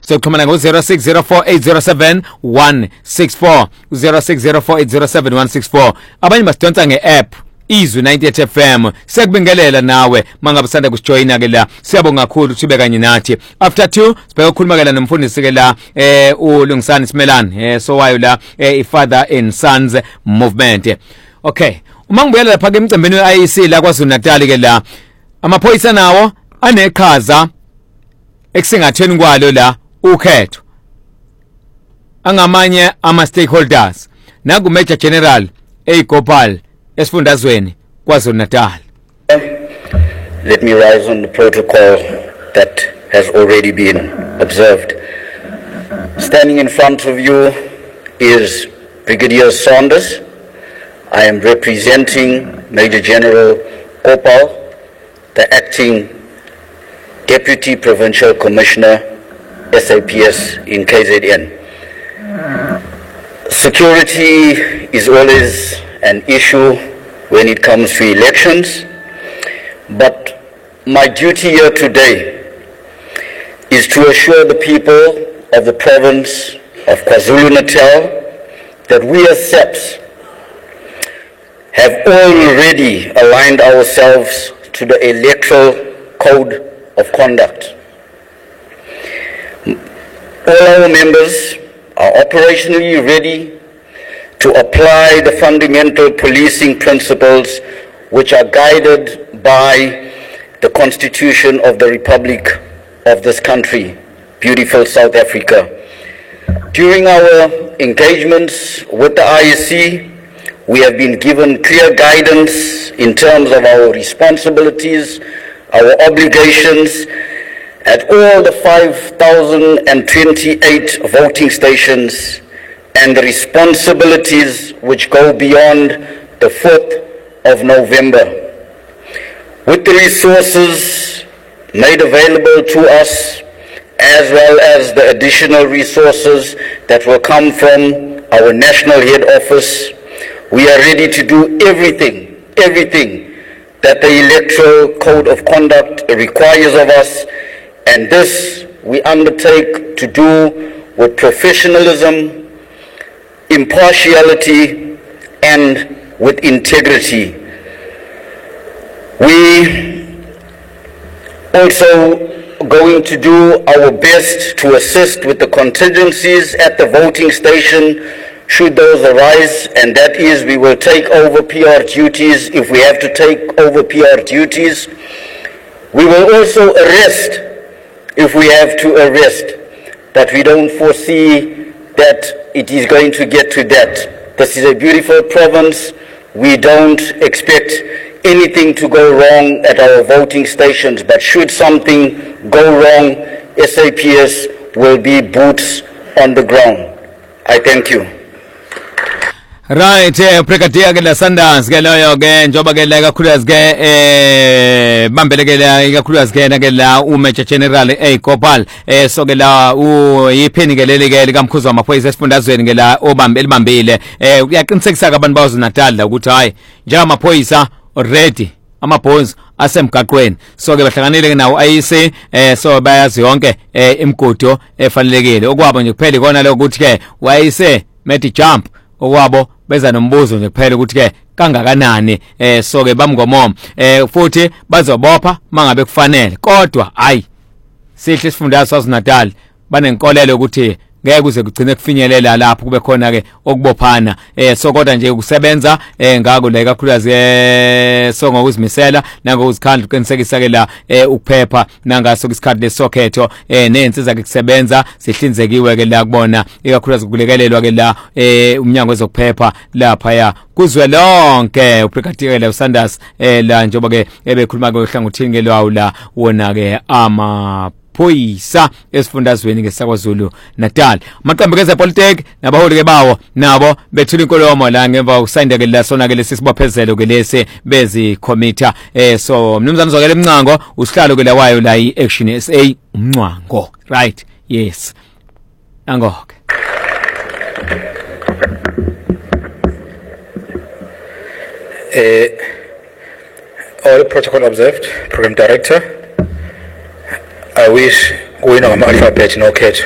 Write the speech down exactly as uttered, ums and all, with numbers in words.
uzoxhumana ngo zero six zero four eight zero seven one six four zero six zero four eight zero seven one six four. Abanye basidonsa nge-app Izwi ninety-eight F M. Sekubingelela nawe mangabe sanda kujoyina ke la. Siyabonga kakhulu sibe kanye nathi. After two sibheka ukukhuluma ke la nomfundisi ke la eh uLungisani Simelane eh so wayo la eh Father and Sons Movement. Okay. Uma ngibuyela lapha ke emcimbini we-I E C la kwaZulu Natal ke la amaphoyisa nawo aneqhaza ekusingatheni kwalo la ukhetho. Angamanye ama stakeholders naku Major General eGopal esifundazweni kwaZulu Natal. Let me rise on the protocol that has already been observed. Standing in front of you is Brigadier Saunders. I am representing Major General Gopal, the acting Deputy Provincial Commissioner, S A P S in K Z N. Security is always an issue when it comes to elections, but my duty here today is to assure the people of the province of KwaZulu-Natal that we as S E P S have already aligned ourselves to the electoral code of conduct. All our members are operationally ready to apply the fundamental policing principles which are guided by the Constitution of the Republic of this country, beautiful South Africa. During our engagements with the I E C, we have been given clear guidance in terms of our responsibilities, our obligations at all the five thousand twenty-eight voting stations, and the responsibilities which go beyond the fourth of November. With the resources made available to us, as well as the additional resources that will come from our national head office, we are ready to do everything, everything that the Electoral Code of Conduct requires of us, and this we undertake to do with professionalism, impartiality, and with integrity. We also going to do our best to assist with the contingencies at the voting station should those arise, and that is we will take over P R duties if we have to take over P R duties. We will also arrest if we have to arrest, but we don't foresee that it is going to get to that. This is a beautiful province. We don't expect anything to go wrong at our voting stations, but should something go wrong, S A P S will be boots on the ground. I thank you. Right, eh Brigadier ke la Sanders ke loyo ke njoba ke la kakhulukazi ke eh bambele ke la kakhulukazi ke na ke la u Major General eGopal eh so ke la u yiphini ke leli ke likamkhuzo wamaphoyisa esifundazweni ke la obambe elibambile eh uyaqinisekisa abantu bazo Natal la ukuthi hayi njenga amaphoyisa already amabhonzi asemgaqweni so ke bahlanganele nawo I E C eh so bayazi yonke eh imigudu efanelekile okwabo nje kuphela ikona lo ukuthi ke wayise medi jump okwabo beza nombuzo nje kuphela ukuthi ke kangakanani eh so ke bamngomomo eh futhi bazobopha mangabe kufanele kodwa hayi sihle isifundazwe saZulu-Natal banenkolelo ukuthi ngeke kuze kugcine kufinyelela lapho kube khona ke okubophana eh so kodwa nje ukusebenza eh ngako la kakhulukazi eh so ngokuzimisela nangokuzikhandla uqinisekisa ke la eh ukuphepha nangaso isikhathi lesokhetho eh nensiza ke kusebenza sihlinzekiwe ke la kubona ikakhulukazi ukulekelelwa ke la eh umnyango wezokuphepha lapha ya kuzwe lonke uBrigadier la Sanders eh la njoba ke ebekhuluma ke ohlangothini ke lwawo la wona ke ama phoyisa esifundazweni ngesakwazulu Natal maqembu kezepolitiki nabaholi ke bawo nabo bethula inkolomo la ngemva ukusayinda ke la sona ke lesisibophezelo ke lese bezi committee eh so mnumzana Zokele Mncango usihlalo ke la wayo la iAction S A umncwango right yes nangoke eh all protocol observed. Program Director, I wish we know my alphabet no catch.